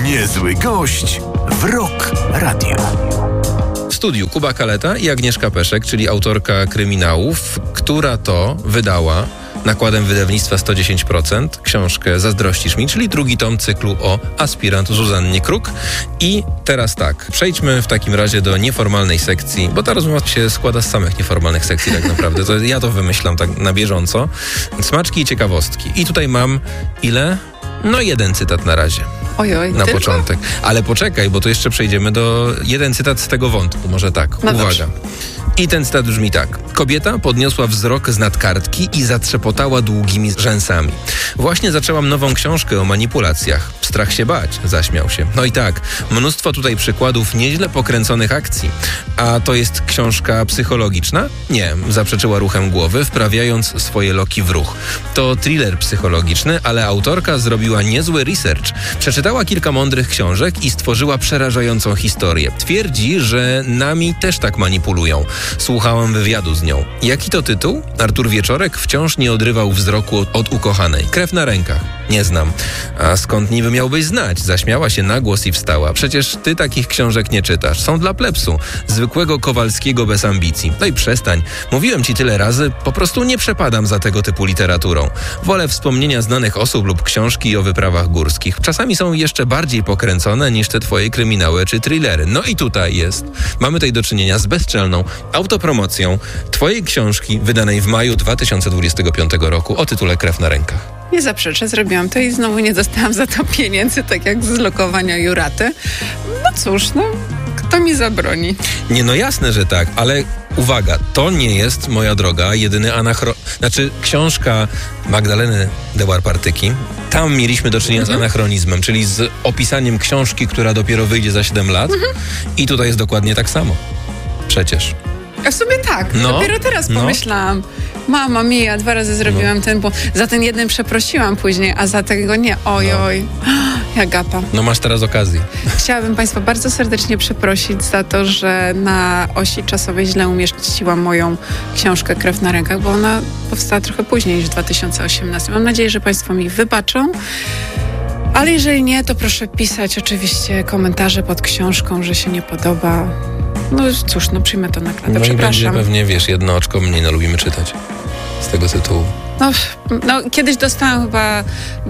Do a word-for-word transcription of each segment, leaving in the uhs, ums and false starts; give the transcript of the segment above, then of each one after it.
Niezły gość w Rock Radio. W studiu Kuba Kaleta i Agnieszka Peszek, czyli autorka kryminałów, która to wydała nakładem wydawnictwa sto dziesięć procent książkę Zazdrościsz mi, czyli drugi tom cyklu o aspirant Zuzannie Kruk. I teraz tak, przejdźmy w takim razie do nieformalnej sekcji, bo ta rozmowa się składa z samych nieformalnych sekcji tak naprawdę. To ja to wymyślam tak na bieżąco. Smaczki i ciekawostki. I tutaj mam ile? No jeden cytat na razie. Ojoj, na tylko? początek. Ale poczekaj, bo tu jeszcze przejdziemy do... Jeden cytat z tego wątku, może tak. No Uwaga. dobrze. I ten cytat brzmi tak. Kobieta podniosła wzrok z nad kartki i zatrzepotała długimi rzęsami. Właśnie zaczęłam nową książkę o manipulacjach. Strach się bać, zaśmiał się. No i tak, mnóstwo tutaj przykładów nieźle pokręconych akcji. A to jest książka psychologiczna? Nie, zaprzeczyła ruchem głowy, wprawiając swoje loki w ruch. To thriller psychologiczny, ale autorka zrobiła niezły research. Przeczytała kilka mądrych książek i stworzyła przerażającą historię. Twierdzi, że nami też tak manipulują. Słuchałem wywiadu z nią. Jaki to tytuł? Artur Wieczorek wciąż nie odrywał wzroku od, od ukochanej. Krew na rękach. Nie znam. A skąd niby miałbyś znać? Zaśmiała się na głos i wstała. Przecież ty takich książek nie czytasz. Są dla plebsu. Zwykłego Kowalskiego bez ambicji. No i przestań. Mówiłem ci tyle razy, po prostu nie przepadam za tego typu literaturą. Wolę wspomnienia znanych osób lub książki o wyprawach górskich. Czasami są jeszcze bardziej pokręcone niż te twoje kryminały czy thrillery. No i tutaj jest. Mamy tutaj do czynienia z bezczelną autopromocją twojej książki wydanej w maju dwa tysiące dwudziestego piątego roku o tytule Krew na rękach. Nie zaprzeczę, zrobiłam to i znowu nie dostałam za to pieniędzy, tak jak z lokowania Juraty. No cóż, no, kto mi zabroni? Nie, no jasne, że tak, ale uwaga, to nie jest, moja droga, jedyny anachro... Znaczy, książka Magdaleny Dewar-Partyki, tam mieliśmy do czynienia mhm. z anachronizmem, czyli z opisaniem książki, która dopiero wyjdzie za siedem lat mhm. i tutaj jest dokładnie tak samo. Przecież. A w sumie tak, no, dopiero teraz no. pomyślałam. Mama mia, dwa razy zrobiłam no. ten, bo za ten jeden przeprosiłam później, a za tego nie. Oj, no. oj, ja gapa. No masz teraz okazję. Chciałabym Państwa bardzo serdecznie przeprosić za to, że na osi czasowej źle umieściłam moją książkę Krew na rękach, bo ona powstała trochę później niż w dwa tysiące osiemnastym. Mam nadzieję, że Państwo mi wybaczą. Ale jeżeli nie, to proszę pisać oczywiście komentarze pod książką, że się nie podoba. No cóż, no przyjmę to na klatę, no przepraszam. No i będzie pewnie, wiesz, jedno oczko mniej, no lubimy czytać z tego tytułu. No, no, kiedyś dostałam chyba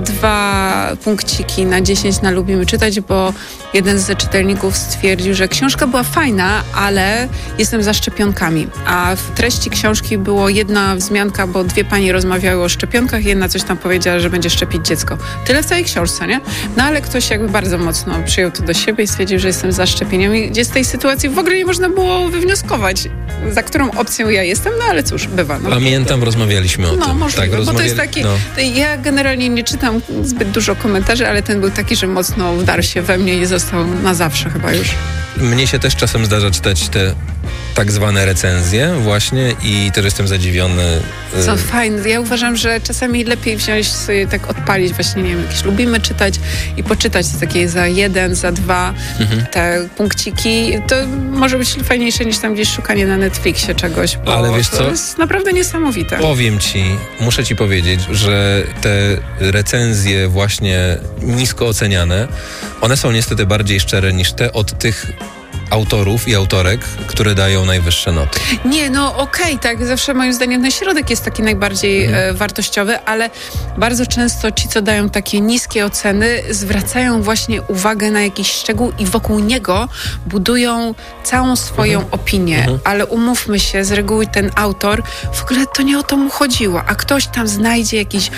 dwa punkciki na dziesięć na lubimy czytać, bo jeden z czytelników stwierdził, że książka była fajna, ale jestem za szczepionkami. A w treści książki było jedna wzmianka, bo dwie panie rozmawiały o szczepionkach i jedna coś tam powiedziała, że będzie szczepić dziecko. Tyle w całej książce, nie? No ale ktoś jakby bardzo mocno przyjął to do siebie i stwierdził, że jestem za szczepieniami, gdzie z tej sytuacji w ogóle nie można było wywnioskować, za którą opcją ja jestem, no ale cóż, bywa. No. Pamiętam, rozmawialiśmy o no, tym. Możliwe, tak, bo rozmawiali... to jest taki, no. ja generalnie nie czytam zbyt dużo komentarzy, ale ten był taki, że mocno wdarł się we mnie i został na zawsze chyba już. Mnie się też czasem zdarza czytać te tak zwane recenzje właśnie i też jestem zadziwiony. Są fajne. Ja uważam, że czasami lepiej wziąć sobie tak odpalić właśnie, nie wiem, jakieś lubimy czytać i poczytać takie za jeden, za dwa mhm. te punkciki. To może być fajniejsze niż tam gdzieś szukanie na Netflixie czegoś, bo ale wiesz to co? jest naprawdę niesamowite. Powiem ci, muszę ci powiedzieć, że te recenzje właśnie nisko oceniane, one są niestety bardziej szczere niż te od tych autorów i autorek, które dają najwyższe noty. Nie, no okej, okay, tak, zawsze moim zdaniem ten środek jest taki najbardziej mhm. e, wartościowy, ale bardzo często ci, co dają takie niskie oceny, zwracają właśnie uwagę na jakiś szczegół i wokół niego budują całą swoją mhm. opinię, mhm. ale umówmy się, z reguły ten autor, w ogóle to nie o to mu chodziło, a ktoś tam znajdzie jakiś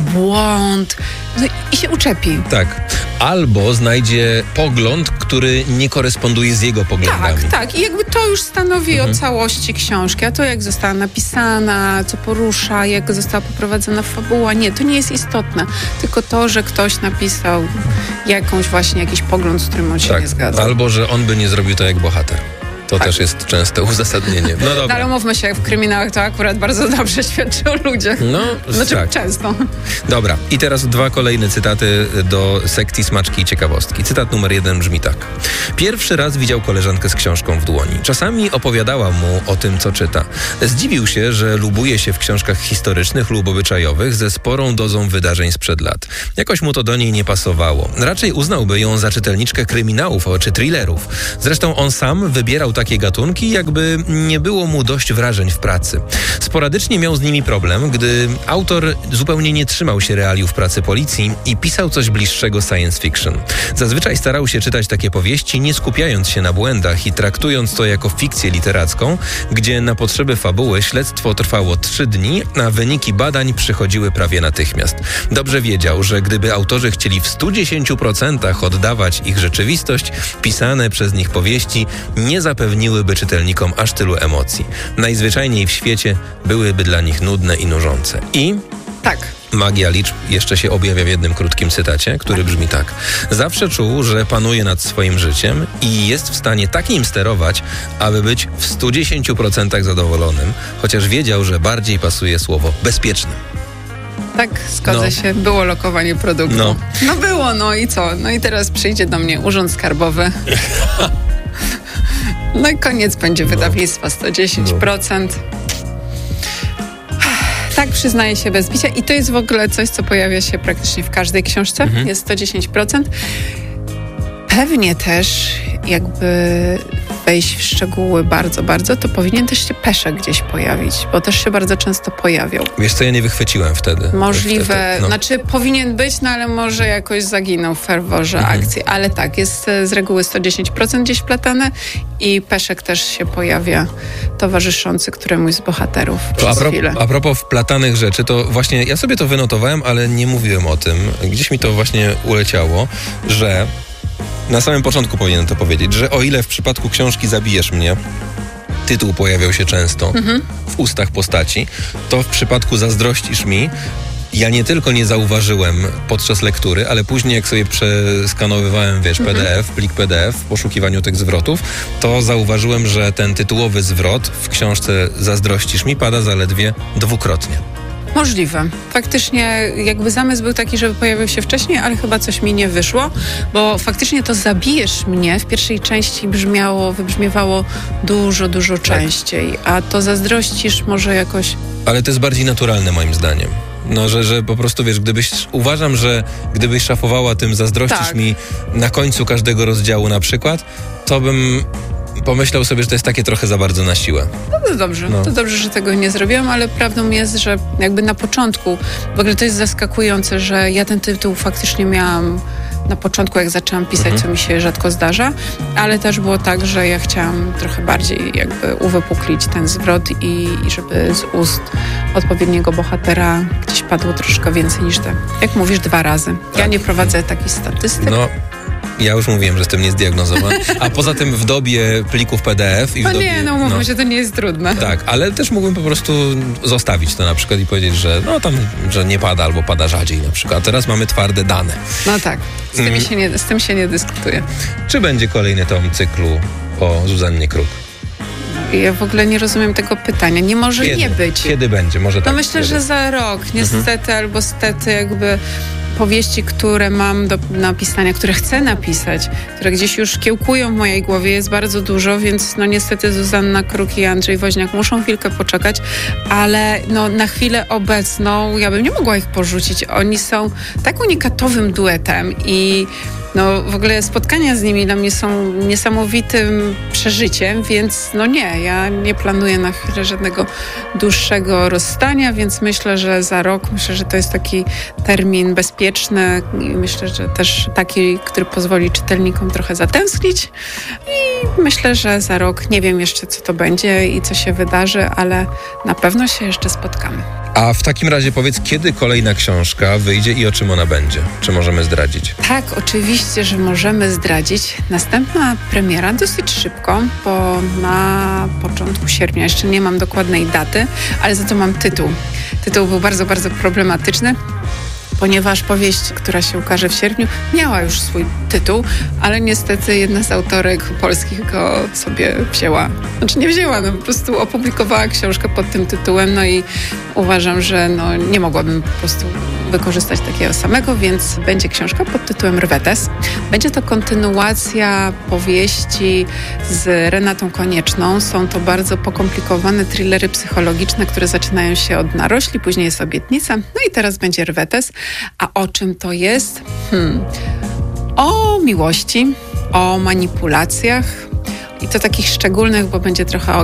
błąd no, i się uczepi. Tak, albo znajdzie pogląd, który nie koresponduje z jego poglądami. Tak, tak. I jakby to już stanowi mhm. o całości książki. A to, jak została napisana, co porusza, jak została poprowadzona fabuła, nie, to nie jest istotne. Tylko to, że ktoś napisał jakąś właśnie jakiś pogląd, z którym on się tak. nie zgadza. Albo, że on by nie zrobił to jak bohater. To tak. też jest częste uzasadnienie. No dobra. No, ale mówmy się, w kryminałach to akurat bardzo dobrze świadczy o ludziach. No, znaczy tak. często. Dobra, i teraz dwa kolejne cytaty do sekcji smaczki i ciekawostki. Cytat numer jeden brzmi tak. Pierwszy raz widział koleżankę z książką w dłoni. Czasami opowiadała mu o tym, co czyta. Zdziwił się, że lubuje się w książkach historycznych lub obyczajowych ze sporą dozą wydarzeń sprzed lat. Jakoś mu to do niej nie pasowało. Raczej uznałby ją za czytelniczkę kryminałów czy thrillerów. Zresztą on sam wybierał takie gatunki, jakby nie było mu dość wrażeń w pracy. Sporadycznie miał z nimi problem, gdy autor zupełnie nie trzymał się realiów pracy policji i pisał coś bliższego science fiction. Zazwyczaj starał się czytać takie powieści, nie skupiając się na błędach i traktując to jako fikcję literacką, gdzie na potrzeby fabuły śledztwo trwało trzy dni, a wyniki badań przychodziły prawie natychmiast. Dobrze wiedział, że gdyby autorzy chcieli w stu dziesięciu procentach oddawać ich rzeczywistość, pisane przez nich powieści nie zapewniłyby czytelnikom aż tylu emocji. Najzwyczajniej w świecie byłyby dla nich nudne i nużące. I... Tak. Magia liczb jeszcze się objawia w jednym krótkim cytacie, który brzmi tak. Zawsze czuł, że panuje nad swoim życiem i jest w stanie tak nim sterować, aby być w stu dziesięciu procentach zadowolonym, chociaż wiedział, że bardziej pasuje słowo bezpieczny. Tak, zgodzę No. się. Było lokowanie produktu. No. no było, no i co? No i teraz przyjdzie do mnie Urząd Skarbowy. No i koniec będzie wydawnictwa sto dziesięć procent. Tak, przyznaję się bez bicia. I to jest w ogóle coś, co pojawia się praktycznie w każdej książce. Mhm. Jest sto dziesięć procent. Pewnie też jakby wejść w szczegóły bardzo, bardzo, to powinien też się Peszek gdzieś pojawić, bo też się bardzo często pojawiał. Wiesz co, ja nie wychwyciłem wtedy. Możliwe, wtedy, no. znaczy powinien być, no ale może jakoś zaginął w ferworze Mhm. akcji, ale tak, jest z reguły sto dziesięć procent gdzieś wplatane i Peszek też się pojawia, towarzyszący któremuś z bohaterów To przez a, pro, chwilę. a propos wplatanych rzeczy, to właśnie ja sobie to wynotowałem, ale nie mówiłem o tym. Gdzieś mi to właśnie uleciało, że na samym początku powinienem to powiedzieć, że o ile w przypadku książki Zabijesz mnie tytuł pojawiał się często mhm. w ustach postaci, to w przypadku Zazdrościsz mi ja nie tylko nie zauważyłem podczas lektury, ale później jak sobie przeskanowywałem, wiesz, P D F, plik P D F w poszukiwaniu tych zwrotów, to zauważyłem, że ten tytułowy zwrot w książce Zazdrościsz mi pada zaledwie dwukrotnie. Możliwe. Faktycznie jakby zamysł był taki, żeby pojawił się wcześniej, ale chyba coś mi nie wyszło, bo faktycznie to Zabijesz mnie w pierwszej części brzmiało, wybrzmiewało dużo, dużo częściej, a to Zazdrościsz może jakoś... Ale to jest bardziej naturalne moim zdaniem. No, że, że po prostu, wiesz, gdybyś, uważam, że gdybyś szafowała tym Zazdrościsz tak. mi na końcu każdego rozdziału na przykład, to bym pomyślał sobie, że to jest takie trochę za bardzo na siłę. No to dobrze, No. to dobrze, że tego nie zrobiłam, ale prawdą jest, że jakby na początku, w ogóle to jest zaskakujące, że ja ten tytuł faktycznie miałam na początku, jak zaczęłam pisać, Mhm. co mi się rzadko zdarza, ale też było tak, że ja chciałam trochę bardziej jakby uwypuklić ten zwrot i, i żeby z ust odpowiedniego bohatera gdzieś padło troszkę więcej niż te, jak mówisz, dwa razy. Ja Tak. nie prowadzę takich statystyk. No, ja już mówiłem, że jestem niezdiagnozowany. A poza tym w dobie plików P D F i w No dobie... nie, no mówmy się, to nie jest trudne. Tak, ale też mógłbym po prostu zostawić to na przykład i powiedzieć, że no tam, że nie pada albo pada rzadziej na przykład. A teraz mamy twarde dane. No tak, z, tymi Mm. się nie, z tym się nie dyskutuje. Czy będzie kolejny tom cyklu o Zuzannie Kruk? Ja w ogóle nie rozumiem tego pytania. Nie może Kiedy? nie być. Kiedy będzie? Może No tak. myślę, kiedy? że za rok. Niestety albo stety jakby powieści, które mam do napisania, które chcę napisać, które gdzieś już kiełkują w mojej głowie, jest bardzo dużo, więc no niestety Zuzanna Kruk i Andrzej Woźniak muszą chwilkę poczekać, ale no na chwilę obecną ja bym nie mogła ich porzucić. Oni są tak unikatowym duetem i no w ogóle spotkania z nimi dla mnie są niesamowitym przeżyciem, więc no nie, ja nie planuję na chwilę żadnego dłuższego rozstania, więc myślę, że za rok, myślę, że to jest taki termin bezpieczny i myślę, że też taki, który pozwoli czytelnikom trochę zatęsknić i myślę, że za rok nie wiem jeszcze, co to będzie i co się wydarzy, ale na pewno się jeszcze spotkamy. A w takim razie powiedz, kiedy kolejna książka wyjdzie i o czym ona będzie? Czy możemy zdradzić? Tak, oczywiście, że możemy zdradzić. Następna premiera dosyć szybko, bo na początku sierpnia, jeszcze nie mam dokładnej daty, ale za to mam tytuł. Tytuł był bardzo, bardzo problematyczny. ponieważ powieść, która się ukaże w sierpniu, miała już swój tytuł, ale niestety jedna z autorek polskich go sobie wzięła. Znaczy nie wzięła, no po prostu opublikowała książkę pod tym tytułem, no i uważam, że no, nie mogłabym po prostu wykorzystać takiego samego, więc będzie książka pod tytułem Rwetes. Będzie to kontynuacja powieści z Renatą Konieczną. Są to bardzo pokomplikowane thrillery psychologiczne, które zaczynają się od Narośli, później jest Obietnica, no i teraz będzie Rwetes. A o czym to jest? Hmm. O miłości, o manipulacjach i to takich szczególnych, bo będzie trochę o